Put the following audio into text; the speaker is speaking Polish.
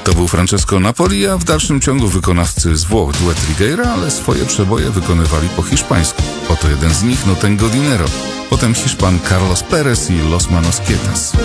To był Francesco Napoli, a w dalszym ciągu wykonawcy z Włoch duet Righeira, ale swoje przeboje wykonywali po hiszpańsku. Oto jeden z nich, No Tengo Dinero. Potem Hiszpan Carlos Perez i Los Manos Quietas.